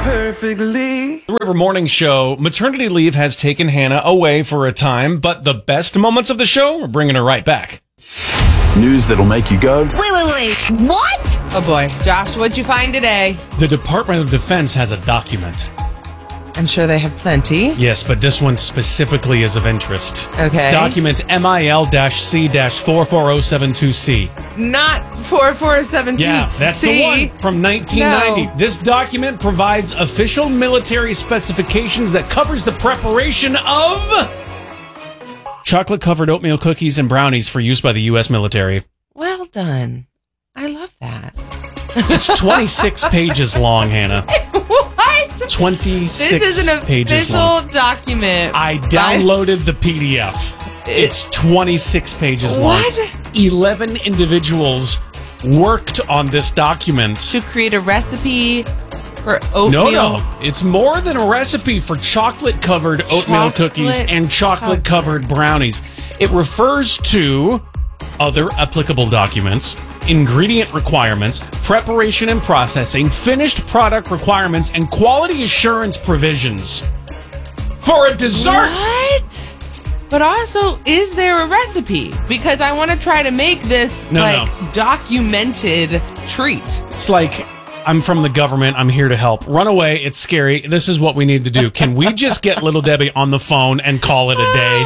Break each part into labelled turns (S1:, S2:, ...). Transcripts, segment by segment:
S1: perfectly.
S2: The River Morning Show, maternity leave has taken Hannah away for a time, but the best moments of the show are bringing her right back.
S3: News that'll make you go,
S4: Wait. What?
S5: Oh boy. Josh, what'd you find today?
S2: The Department of Defense has a document.
S5: I'm sure they have plenty.
S2: Yes, but this one specifically is of interest.
S5: Okay.
S2: It's document MIL-C-4407-2C.
S5: Not 4472C.
S2: Yeah, that's the one from 1990.
S5: No.
S2: This document provides official military specifications that covers the preparation of chocolate-covered oatmeal cookies and brownies for use by the U.S. military.
S5: Well done. I love that.
S2: It's 26 pages long, Hannah.
S5: What?
S2: 26
S5: This is an
S2: pages long.
S5: official document.
S2: I downloaded the PDF. It's 26 pages long.
S5: What?
S2: 11 individuals worked on this document.
S5: To create a recipe for oatmeal.
S2: No. It's more than a recipe for chocolate-covered oatmeal cookies and chocolate-covered brownies. It refers to other applicable documents, ingredient requirements, preparation and processing, finished product requirements, and quality assurance provisions. For a dessert!
S5: What? But also, is there a recipe? Because I want to try to make this documented treat.
S2: It's like, I'm from the government, I'm here to help. Run away, it's scary. This is what we need to do. Can we just get Little Debbie on the phone and call it a day?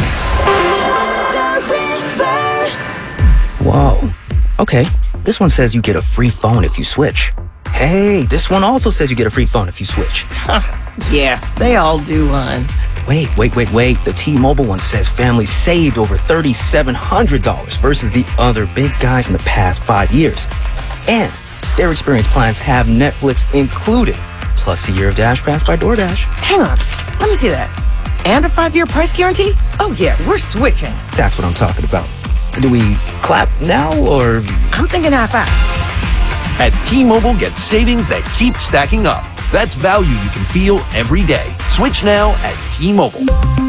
S6: Whoa. Okay, this one says you get a free phone if you switch. Hey, this one also says you get a free phone if you switch.
S4: Yeah, they all do, hon.
S6: Wait. The T-Mobile one says families saved over $3,700 versus the other big guys in the past 5 years. And their experience plans have Netflix included, plus a year of Dash Pass by DoorDash.
S4: Hang on, let me see that. And a 5-year price guarantee? Oh yeah, we're switching.
S6: That's what I'm talking about. Do we clap now, or...?
S4: I'm thinking high five.
S7: At T-Mobile, get savings that keep stacking up. That's value you can feel every day. Switch now at T-Mobile.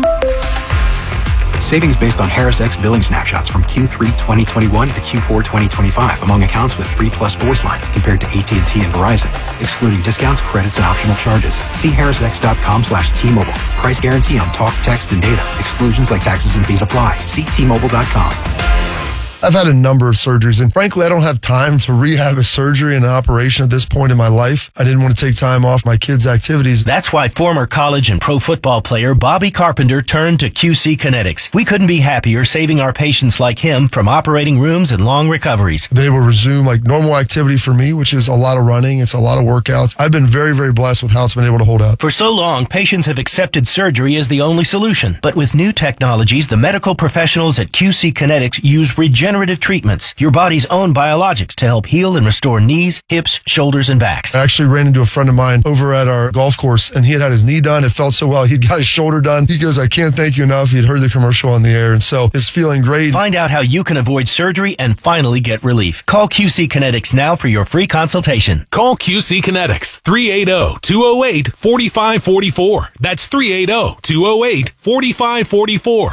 S8: Savings based on Harris X billing snapshots from Q3 2021 to Q4 2025 among accounts with 3+ voice lines compared to AT&T and Verizon, excluding discounts, credits, and optional charges. See harrisx.com/T-Mobile. Price guarantee on talk, text, and data. Exclusions like taxes and fees apply. See T-Mobile.com.
S9: I've had a number of surgeries, and frankly, I don't have time to rehab a surgery and an operation at this point in my life. I didn't want to take time off my kids' activities.
S10: That's why former college and pro football player Bobby Carpenter turned to QC Kinetics. We couldn't be happier saving our patients like him from operating rooms and long recoveries.
S9: They will resume like normal activity for me, which is a lot of running. It's a lot of workouts. I've been very, very blessed with how it's been able to hold up.
S10: For so long, patients have accepted surgery as the only solution. But with new technologies, the medical professionals at QC Kinetics use regenerative treatments, your body's own biologics, to help heal and restore knees, hips, shoulders, and backs.
S9: I actually ran into a friend of mine over at our golf course, and he had his knee done. It felt so well. He'd got his shoulder done. He goes, I can't thank you enough. He'd heard the commercial on the air, and so it's feeling great.
S10: Find out how you can avoid surgery and finally get relief. Call QC Kinetics now for your free consultation.
S11: Call QC Kinetics, 380-208-4544. That's 380-208-4544.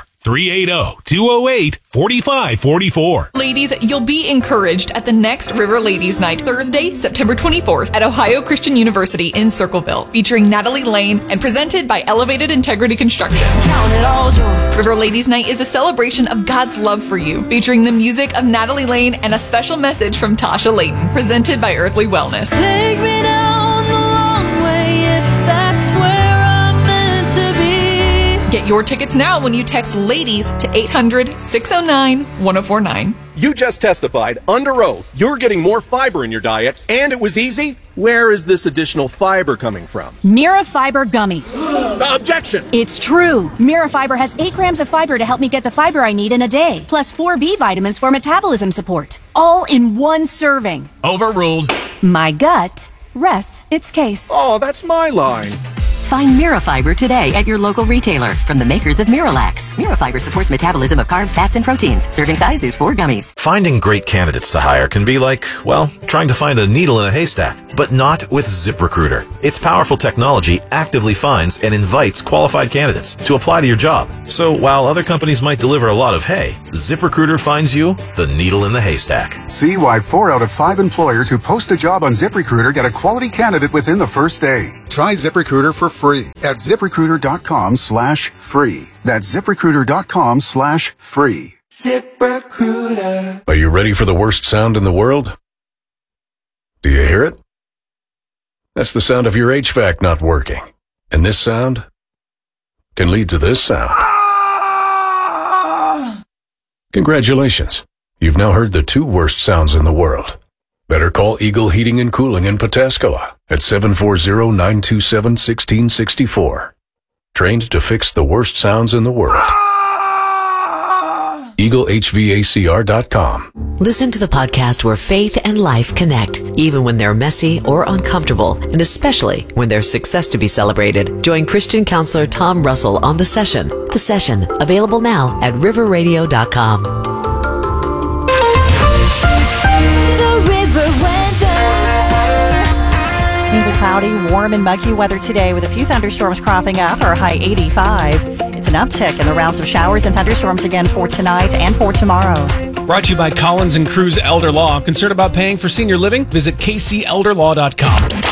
S11: 380-208-4544.
S12: Ladies, you'll be encouraged at the next River Ladies Night, Thursday, September 24th at Ohio Christian University in Circleville, featuring Natalie Lane and presented by Elevated Integrity Construction. River Ladies Night is a celebration of God's love for you, featuring the music of Natalie Lane and a special message from Tasha Layton, presented by Earthly Wellness.
S13: Take me down the long way if that's where I'm meant to be.
S12: Get your tickets now when you text LADIES to 800-609-1049.
S14: You just testified under oath you're getting more fiber in your diet, and it was easy. Where is this additional fiber coming from?
S15: Mira Fiber Gummies.
S14: Objection!
S15: It's true. Mira Fiber has 8 grams of fiber to help me get the fiber I need in a day, plus 4 B vitamins for metabolism support. All in one serving.
S11: Overruled.
S15: My gut rests its case.
S14: Oh, that's my line.
S1: Find Mirafiber today at your local retailer from the makers of Miralax. Mirafiber supports metabolism of carbs, fats, and proteins. Serving size is 4 gummies.
S16: Finding great candidates to hire can be like, well, trying to find a needle in a haystack, but not with ZipRecruiter. Its powerful technology actively finds and invites qualified candidates to apply to your job. So while other companies might deliver a lot of hay, ZipRecruiter finds you the needle in the haystack.
S17: See why 4 out of 5 employers who post a job on ZipRecruiter get a quality candidate within the first day. Try ZipRecruiter for free at ZipRecruiter.com/free. That's ZipRecruiter.com/free.
S18: ZipRecruiter. Are you ready for the worst sound in the world? Do you hear it? That's the sound of your HVAC not working. And this sound can lead to this sound. Congratulations. You've now heard the 2 worst sounds in the world. Better call Eagle Heating and Cooling in Pataskala at 740-927-1664. Trained to fix the worst sounds in the world. EagleHVACR.com.
S19: Listen to the podcast where faith and life connect, even when they're messy or uncomfortable, and especially when there's success to be celebrated. Join Christian counselor Tom Russell on The Session. The Session, available now at riverradio.com.
S13: The River Weather.
S20: Mainly cloudy, warm, and muggy weather today with a few thunderstorms cropping up. Our high 85. It's an uptick in the rounds of showers and thunderstorms again for tonight and for tomorrow.
S2: Brought to you by Collins and Cruz Elder Law. Concerned about paying for senior living? Visit kcelderlaw.com.